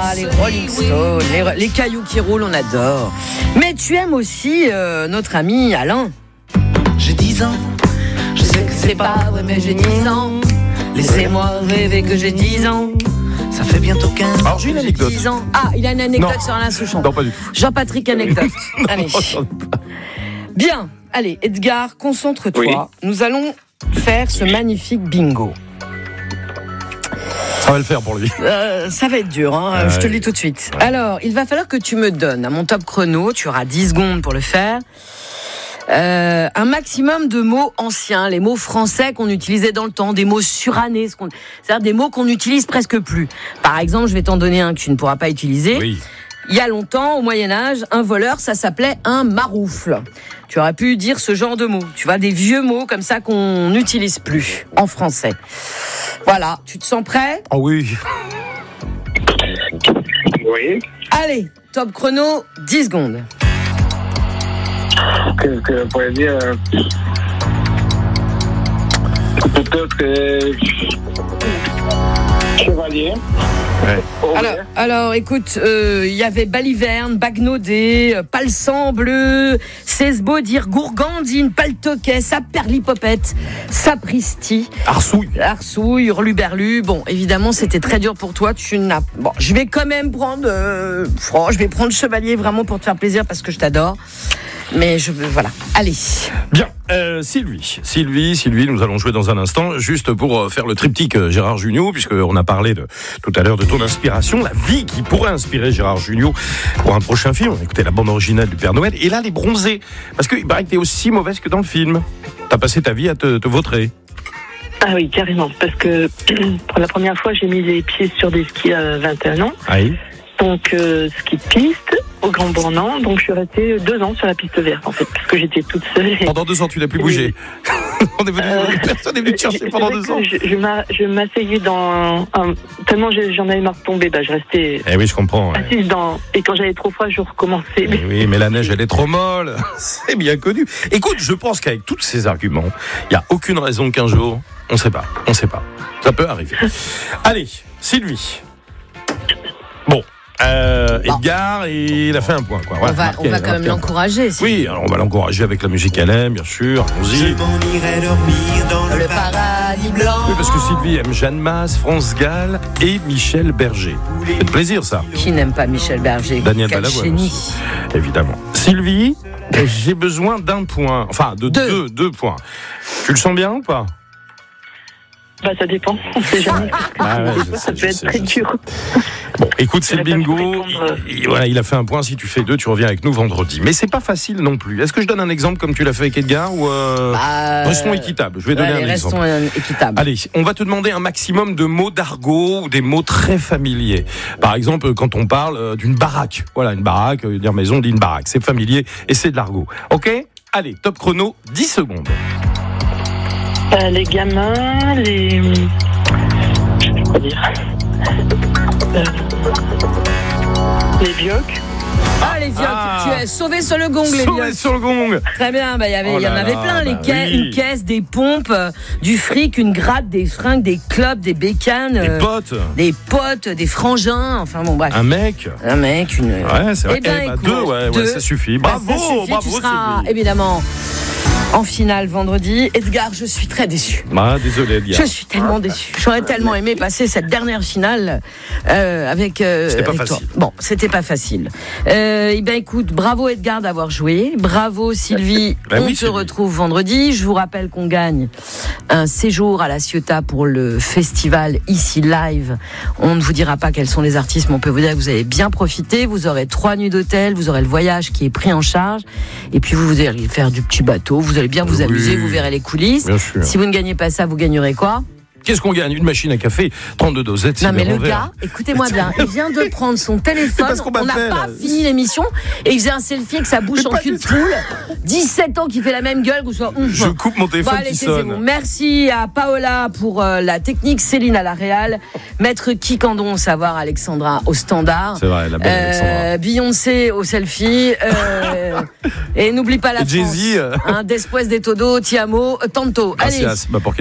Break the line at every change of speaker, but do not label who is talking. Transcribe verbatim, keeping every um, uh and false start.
Ah, les Rolling Stones, les, les cailloux qui roulent, on adore. Mais tu aimes aussi euh, notre ami Alain.
J'ai dix ans, je sais que c'est pas vrai, mais j'ai dix ans.
Laissez-moi rêver que j'ai dix ans.
Ça fait bientôt quinze ans.
Alors j'ai une anecdote.
dix ans. Ah, il a une anecdote
Non.
sur Alain Souchon.
Non, pas du tout.
Jean-Patrick, anecdote. Allez. Bien. Allez, Edgar, concentre-toi.
Oui.
Nous allons faire ce magnifique bingo.
Ça va le faire pour lui.
Euh, ça va être dur, hein,
Ouais.
je te le dis tout de suite. Alors, il va falloir que tu me donnes à mon top chrono, tu auras dix secondes pour le faire, euh, un maximum de mots anciens, les mots français qu'on utilisait dans le temps, des mots surannés, ce qu'on- c'est-à-dire des mots qu'on n'utilise presque plus. Par exemple, je vais t'en donner un que tu ne pourras pas utiliser.
Oui.
Il y a longtemps, au Moyen-Âge, un voleur, ça s'appelait un maroufle. Tu aurais pu dire ce genre de mots. Tu vois, des vieux mots comme ça qu'on n'utilise plus en français. Voilà, tu te sens prêt ?
Ah oui.
Oui.
Allez, top chrono, dix secondes.
Qu'est-ce que je pourrais dire euh, Peut-être que. Chevalier.
Ouais.
Oh,
Alors, alors écoute, il euh, y avait Baliverne, Bagnaudet, euh, Palsan Bleu, Cesbeau, dire Gourgandine, Paltoquet, Saperlipopette, Sapristi,
Arsouille.
Arsouille, Hurluberlu. Bon, évidemment, c'était très dur pour toi. Tu n'as. Bon, je vais quand même prendre. Euh, oh, je vais prendre Chevalier vraiment pour te faire plaisir parce que je t'adore. Mais je voilà. Allez.
Bien, euh, Sylvie. Sylvie, Sylvie, nous allons jouer dans un instant, juste pour euh, faire le triptyque euh, Gérard Jugnot, puisqu'on a parlé de, tout à l'heure de ton inspiration, la vie qui pourrait inspirer Gérard Jugnot pour un prochain film. On a écouté la bande originale du Père Noël, et là, les bronzés. Parce qu'il paraît que t'es aussi mauvaise que dans le film. T'as passé ta vie à te, te vautrer.
Ah oui, carrément. Parce que pour la première fois, j'ai mis les pieds sur des skis à vingt et un ans.
Oui.
Donc, euh, ski de piste au Grand Bornand. Donc, je suis restée deux ans sur la piste verte, en fait, parce que j'étais toute seule. Et...
Pendant deux ans, tu n'as plus bougé. On est venu,
Euh,
personne n'est venu te chercher
c'est
pendant
vrai
deux
que
ans.
Je, je, m'a- je m'asseyais dans un, tellement j'ai- j'en avais marre de tomber, bah, je restais
Eh oui, je comprends. Ouais.
assise dans. Et quand j'avais trop froid, je recommençais.
Eh oui, mais la neige, elle est trop molle. C'est bien connu. Écoute, je pense qu'avec tous ces arguments, il n'y a aucune raison qu'un jour, on ne sait pas. On ne sait pas. Ça peut arriver. Allez, Sylvie. Bon. Euh,
Bon.
Edgar, il a fait un point. Quoi.
On
Voilà,
va,
marqué,
on va quand même
marqué un point.
l'encourager. si-
Oui, alors on va l'encourager avec la musique qu'elle aime, bien sûr. Allons-y.
m'en irai dormir dans
Le paradis blanc.
Oui, parce que Sylvie aime Jeanne Masse, France Gall et Michel Berger. C'est de plaisir, ça.
Qui n'aime pas Michel Berger?
Daniel
Quel
Balavoine
génie.
aussi, évidemment. Sylvie, j'ai besoin d'un point. Enfin, de
Deux.
deux, deux points. Tu le sens bien ou pas?
Bah, ça dépend. On sait jamais. Parce que
Ah ouais,
des
je
fois,
sais,
ça
je
peut être
sais,
très
je
dur.
Bon, écoute, c'est le
J'aurais pas pu
bingo.
répondre.
Il, il- voilà, il a fait un point. Si tu fais deux, tu reviens avec nous vendredi. Mais c'est pas facile non plus. Est-ce que je donne un exemple comme tu l'as fait avec Edgar ou euh,
Bah,
restons équitables. Je vais donner
Allez,
un
restons
exemple.
euh, équitables.
Allez, on va te demander un maximum de mots d'argot ou des mots très familiers. Par exemple, quand on parle euh, d'une baraque. Voilà, une baraque, euh, dire maison, dit une baraque. C'est familier et c'est de l'argot. Ok? Allez, top chrono, dix secondes.
Euh, les gamins, les. Je sais pas dire. Euh, Les biocs.
Ah, les vioques,
Ah.
tu es sauvé sur le gong, les
Sauvé
vioques.
sur le gong.
Très bien, bah, y avait,
Oh
il y en
là
avait
là,
plein, les
bah
ca-
oui.
une caisse, des pompes, euh, du fric, une gratte, des fringues, des clubs, des bécanes,
Des
euh,
potes.
des potes, des frangins, enfin bon, bref.
Un mec.
Un mec, une.
Ouais, c'est vrai.
Eh ben,
Eh bah,
écoute,
deux, ouais, ouais,
deux.
ça suffit.
Bah,
Bravo,
ça suffit,
bravo,
tu seras
Sylvie.
évidemment en finale vendredi. Edgar, je suis très déçu.
Ah, désolé, Edgar.
Je suis tellement déçu. J'aurais tellement aimé passer cette dernière finale euh, avec. Euh,
C'était pas
avec toi.
facile.
Bon, c'était pas facile. Euh, eh ben écoute, bravo Edgar d'avoir joué. Bravo Sylvie.
Ben
on
oui,
se
Sylvie.
retrouve vendredi. Je vous rappelle qu'on gagne un séjour à la Ciotat pour le festival Ici Live. On ne vous dira pas quels sont les artistes, mais on peut vous dire que vous avez bien profité. Vous aurez trois nuits d'hôtel, vous aurez le voyage qui est pris en charge, et puis vous, vous allez faire du petit bateau. Vous allez bien vous
Oui.
amuser. Vous verrez les coulisses.
Bien sûr.
Si vous ne gagnez pas ça, vous gagnerez quoi?
Qu'est-ce qu'on gagne? Une machine à café, trente-deux dosettes.
Non mais le
en verre.
gars, écoutez-moi bien, il vient de prendre son téléphone,
parce qu'on
on n'a
m'appelle.
pas fini l'émission, et il faisait un selfie avec sa bouche
Mais
en
pas
cul de
du tout.
poule, dix-sept ans qui fait la même gueule, que vous soit ouf.
Je coupe mon téléphone
Bon, allez,
qui
taisez-vous.
sonne.
Merci à Paola pour euh, la technique, Céline à la réal, Maître Kikandon au savoir, Alexandra au standard.
C'est vrai, la belle Alexandra.
Euh, Beyoncé au selfie, euh, et n'oublie pas la
Et Jay-Z,
France,
euh.
hein, Después de todo, ti amo, tanto. Allez.
Gracias. Bah, pour